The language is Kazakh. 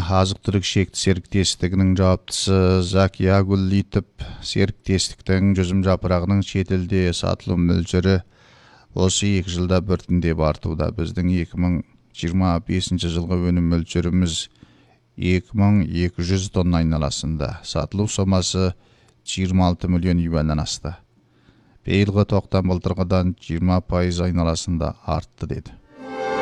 азық-түлік шекті серіктестігінің жауаптысы Зак Ягуллитов серіктестіктің жүзім жапырағының шетелде сатылу мөлшері осы 2 жылда біртіндеп артуда. Біздің 2025 жылғы өнім мөлшеріміз 2200 тонна айналасында. Сатылу сомасы 26 миллион юаннан асты. Биылғы тоқтам былтырғыдан 20% айналасында артты деді.